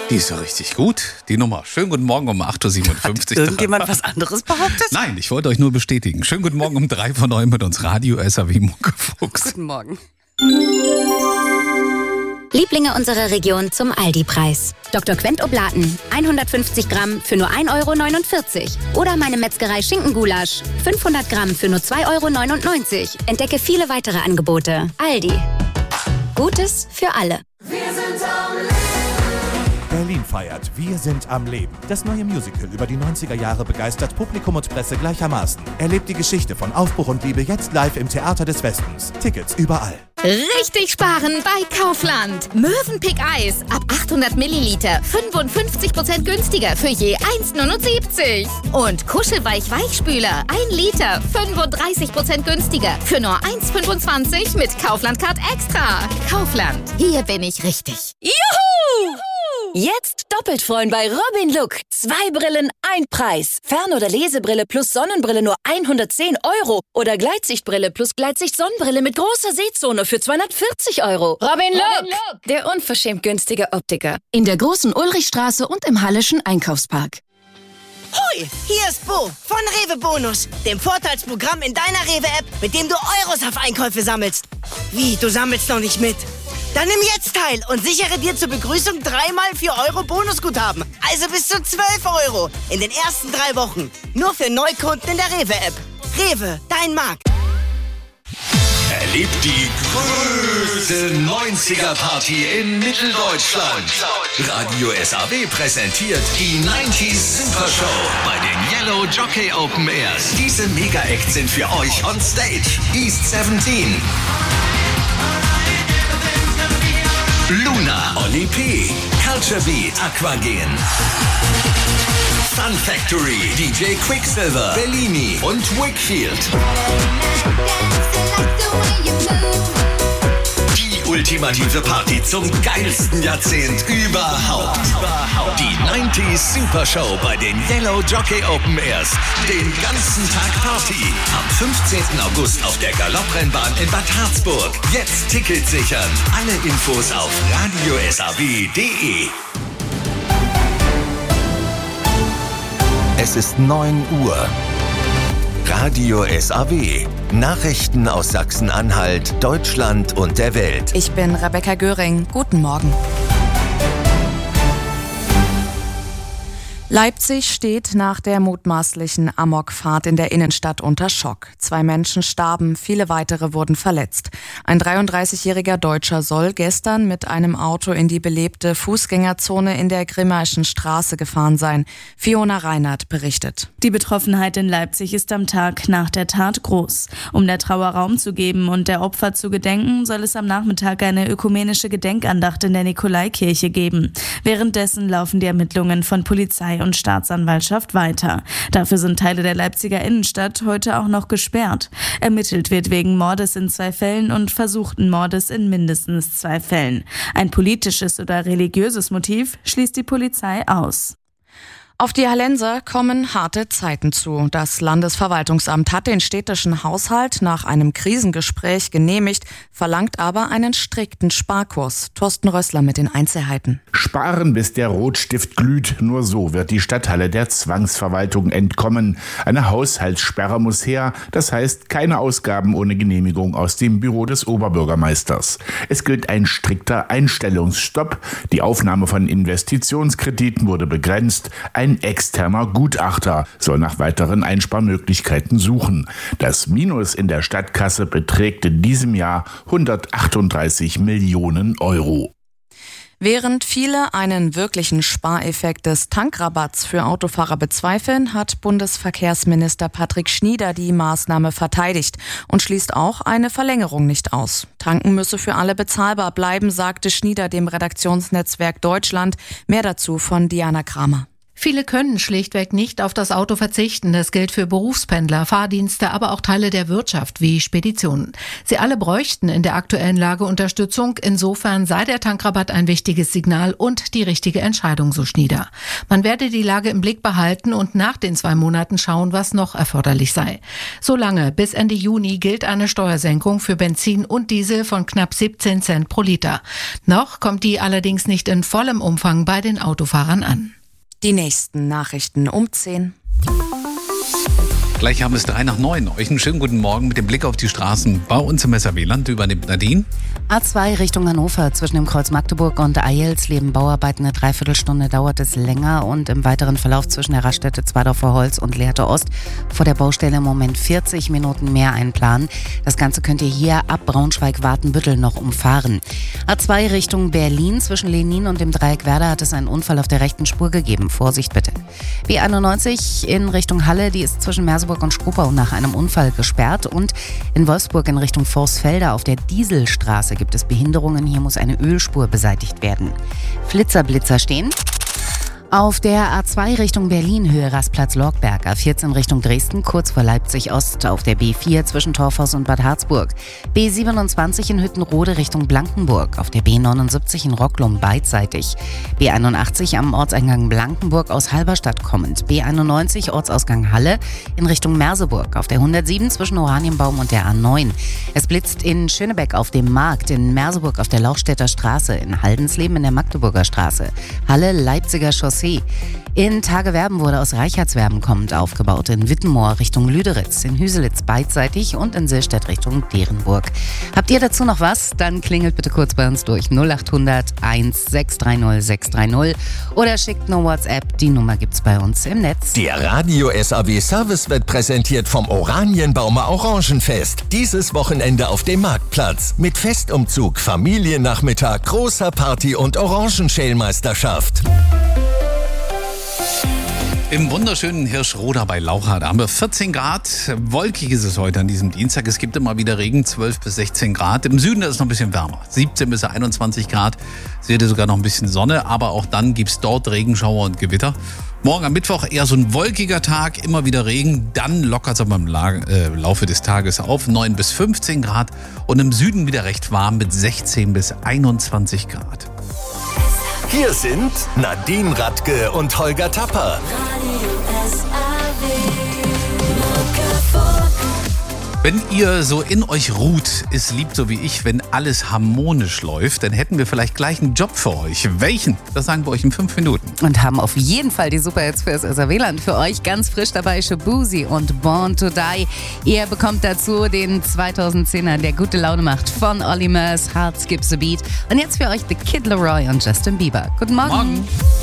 Die ist ja richtig gut, die Nummer. Schönen guten Morgen um 8.57 Uhr. Hat irgendjemand was anderes behauptet? Nein, ich wollte euch nur bestätigen. Schönen guten Morgen um 3:09 mit uns Radio SAW Muckefuchs. Guten Morgen. Lieblinge unserer Region zum Aldi-Preis. Dr. Quent Oblaten, 150 Gramm für nur 1,49 €. Oder meine Metzgerei Schinkengulasch, 500 Gramm für nur 2,99 €. Entdecke viele weitere Angebote. Aldi. Gutes für alle. Berlin feiert Wir sind am Leben. Das neue Musical über die 90er Jahre begeistert Publikum und Presse gleichermaßen. Erlebt die Geschichte von Aufbruch und Liebe jetzt live im Theater des Westens. Tickets überall. Richtig sparen bei Kaufland. Mövenpick Eis ab 800 Milliliter 55% günstiger für je 1,79 €. Und Kuschelweich Weichspüler 1 Liter 35% günstiger für nur 1,25 € mit Kaufland Card Extra. Kaufland, hier bin ich richtig. Juhu! Jetzt doppelt freuen bei Robin Look. 2 Brillen, 1 Preis. Fern- oder Lesebrille plus Sonnenbrille nur 110 €. Oder Gleitsichtbrille plus Gleitsicht-Sonnenbrille mit großer Sehzone für 240 €. Robin Look, der unverschämt günstige Optiker. In der Großen Ulrichstraße und im Halleschen Einkaufspark. Hoi, hier ist Bo von Rewe Bonus, dem Vorteilsprogramm in deiner Rewe-App, mit dem du Euros auf Einkäufe sammelst. Wie, du sammelst noch nicht mit? Dann nimm jetzt teil und sichere dir zur Begrüßung 3x 4 € Bonusguthaben. Also bis zu 12 € in den ersten 3 Wochen. Nur für Neukunden in der Rewe-App. Rewe, dein Markt. Erlebt die größte 90er-Party in Mitteldeutschland. Radio SAW präsentiert die 90s Super Show bei den Yellow Jockey Open Airs. Diese Mega-Acts sind für euch on stage. East 17. Luna, Oli P., Culture Beat, Aquagen, Fun Factory, DJ Quicksilver, Bellini und Wakefield. Die ultimative Party zum geilsten Jahrzehnt überhaupt. Die 90s Super Show bei den Yellow Jockey Open Airs. Den ganzen Tag Party. Am 15. August auf der Galopprennbahn in Bad Harzburg. Jetzt Tickets sichern. Alle Infos auf radiosaw.de. Es ist 9 Uhr. Radio SAW. Nachrichten aus Sachsen-Anhalt, Deutschland und der Welt. Ich bin Rebecca Göring. Guten Morgen. Leipzig steht nach der mutmaßlichen Amokfahrt in der Innenstadt unter Schock. 2 Menschen starben, viele weitere wurden verletzt. Ein 33-jähriger Deutscher soll gestern mit einem Auto in die belebte Fußgängerzone in der Grimmaischen Straße gefahren sein. Fiona Reinhardt berichtet. Die Betroffenheit in Leipzig ist am Tag nach der Tat groß. Um der Trauer Raum zu geben und der Opfer zu gedenken, soll es am Nachmittag eine ökumenische Gedenkandacht in der Nikolaikirche geben. Währenddessen laufen die Ermittlungen von Polizei und Staatsanwaltschaft weiter. Dafür sind Teile der Leipziger Innenstadt heute auch noch gesperrt. Ermittelt wird wegen Mordes in 2 Fällen und versuchten Mordes in mindestens 2 Fällen. Ein politisches oder religiöses Motiv schließt die Polizei aus. Auf die Hallenser kommen harte Zeiten zu. Das Landesverwaltungsamt hat den städtischen Haushalt nach einem Krisengespräch genehmigt, verlangt aber einen strikten Sparkurs. Thorsten Rössler mit den Einzelheiten. Sparen, bis der Rotstift glüht. Nur so wird die Stadthalle der Zwangsverwaltung entkommen. Eine Haushaltssperre muss her. Das heißt, keine Ausgaben ohne Genehmigung aus dem Büro des Oberbürgermeisters. Es gilt ein strikter Einstellungsstopp. Die Aufnahme von Investitionskrediten wurde begrenzt. Ein externer Gutachter soll nach weiteren Einsparmöglichkeiten suchen. Das Minus in der Stadtkasse beträgt in diesem Jahr 138 Millionen €. Während viele einen wirklichen Spareffekt des Tankrabatts für Autofahrer bezweifeln, hat Bundesverkehrsminister Patrick Schnieder die Maßnahme verteidigt und schließt auch eine Verlängerung nicht aus. Tanken müsse für alle bezahlbar bleiben, sagte Schnieder dem Redaktionsnetzwerk Deutschland. Mehr dazu von Diana Kramer. Viele können schlichtweg nicht auf das Auto verzichten. Das gilt für Berufspendler, Fahrdienste, aber auch Teile der Wirtschaft wie Speditionen. Sie alle bräuchten in der aktuellen Lage Unterstützung. Insofern sei der Tankrabatt ein wichtiges Signal und die richtige Entscheidung, so Schnieder. Man werde die Lage im Blick behalten und nach den 2 Monaten schauen, was noch erforderlich sei. Solange bis Ende Juni gilt eine Steuersenkung für Benzin und Diesel von knapp 17 Cent pro Liter. Noch kommt die allerdings nicht in vollem Umfang bei den Autofahrern an. Die nächsten Nachrichten um 10. Gleich haben es 8:03. Euch einen schönen guten Morgen mit dem Blick auf die Straßen bei uns im SRW-Land. Übernimmt Nadine. A2 Richtung Hannover zwischen dem Kreuz Magdeburg und Eilsleben Bauarbeiten. Eine Dreiviertelstunde dauert es länger und im weiteren Verlauf zwischen der Raststätte Zwadorfer Holz und Lehrte Ost vor der Baustelle im Moment 40 Minuten mehr einplanen. Das Ganze könnt ihr hier ab Braunschweig-Watenbüttel noch umfahren. A2 Richtung Berlin zwischen Lenin und dem Dreieck Werder hat es einen Unfall auf der rechten Spur gegeben. Vorsicht bitte. B91 in Richtung Halle, die ist zwischen Merseburg und Schkopau nach einem Unfall gesperrt und in Wolfsburg in Richtung Vorsfelder auf der Dieselstraße gibt es Behinderungen. Hier muss eine Ölspur beseitigt werden. Flitzer stehen. Auf der A2 Richtung Berlin, Höhe Rastplatz-Lorgberg, A14 Richtung Dresden, kurz vor Leipzig-Ost, auf der B4 zwischen Torfhaus und Bad Harzburg, B27 in Hüttenrode Richtung Blankenburg, auf der B79 in Rocklum beidseitig, B81 am Ortseingang Blankenburg aus Halberstadt kommend, B91 Ortsausgang Halle in Richtung Merseburg, auf der 107 zwischen Oranienbaum und der A9. Es blitzt in Schönebeck auf dem Markt, in Merseburg auf der Lauchstädter Straße, in Haldensleben in der Magdeburger Straße, Halle Leipziger Chaussee. In Tagewerben wurde aus Reichertswerben kommend aufgebaut, in Wittenmoor Richtung Lüderitz, in Hüselitz beidseitig und in Sillstedt Richtung Derenburg. Habt ihr dazu noch was? Dann klingelt bitte kurz bei uns durch 0800 1630 630 oder schickt eine WhatsApp, die Nummer gibt's bei uns im Netz. Der Radio SAW Service wird präsentiert vom Oranienbaumer Orangenfest. Dieses Wochenende auf dem Marktplatz mit Festumzug, Familiennachmittag, großer Party und Orangenschälmeisterschaft. Im wunderschönen Hirschroda bei Laucha, da haben wir 14 Grad. Wolkig ist es heute an diesem Dienstag. Es gibt immer wieder Regen, 12 bis 16 Grad. Im Süden ist es noch ein bisschen wärmer, 17 bis 21 Grad. Seht ihr sogar noch ein bisschen Sonne, aber auch dann gibt es dort Regenschauer und Gewitter. Morgen am Mittwoch eher so ein wolkiger Tag, immer wieder Regen. Dann lockert es aber im Laufe des Tages auf, 9 bis 15 Grad. Und im Süden wieder recht warm mit 16 bis 21 Grad. Hier sind Nadine Radke und Holger Tapper. Wenn ihr so in euch ruht, es liebt so wie ich, wenn alles harmonisch läuft, dann hätten wir vielleicht gleich einen Job für euch. Welchen? Das sagen wir euch in 5 Minuten. Und haben auf jeden Fall die Superhits fürs SRW-Land für euch. Ganz frisch dabei Shabuzi und Born to Die. Ihr bekommt dazu den 2010er, der gute Laune macht, von Olly Murs, Heart Skips a Beat. Und jetzt für euch The Kid Laroi und Justin Bieber. Guten Morgen.